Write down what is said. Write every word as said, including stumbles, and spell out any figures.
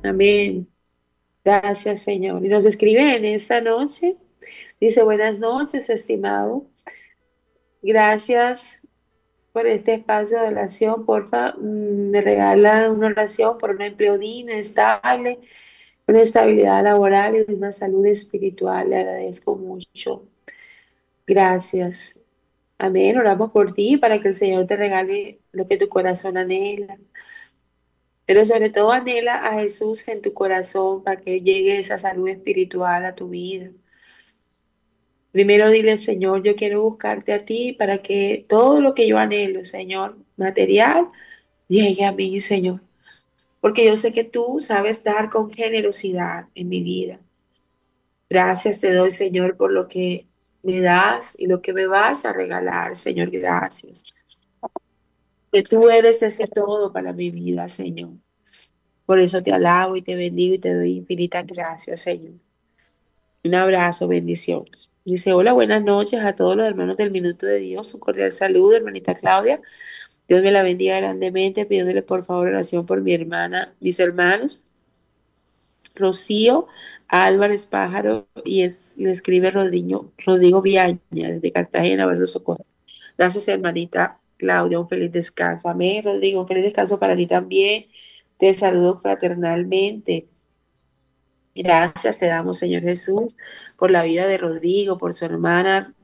Amén. Gracias, Señor. Y nos escribe en esta noche. Dice, buenas noches, estimado. Gracias por este espacio de oración. Porfa, mm, me regala una oración por un empleo digno, estable, una estabilidad laboral y una salud espiritual. Le agradezco mucho. Gracias. Amén. Oramos por ti para que el Señor te regale lo que tu corazón anhela. Pero sobre todo anhela a Jesús en tu corazón para que llegue esa salud espiritual a tu vida. Primero dile, Señor, yo quiero buscarte a ti para que todo lo que yo anhelo, Señor, material, llegue a mí, Señor. Porque yo sé que tú sabes dar con generosidad en mi vida. Gracias te doy, Señor, por lo que me das y lo que me vas a regalar, Señor. Gracias. Que tú eres ese todo para mi vida, Señor. Por eso te alabo y te bendigo y te doy infinitas gracias, Señor. Un abrazo, bendiciones. Dice, hola, buenas noches a todos los hermanos del Minuto de Dios. Un cordial saludo, hermanita Claudia. Dios me la bendiga grandemente, pidiéndole por favor oración por mi hermana, mis hermanos, Rocío Álvarez Pájaro, y, es, y le escribe Rodrigo, Rodrigo Viaña, desde Cartagena, verlo socorro. Gracias, hermanita Claudia, un feliz descanso. Amén, Rodrigo, un feliz descanso para ti también. Te saludo fraternalmente. Gracias te damos, Señor Jesús, por la vida de Rodrigo, por su hermana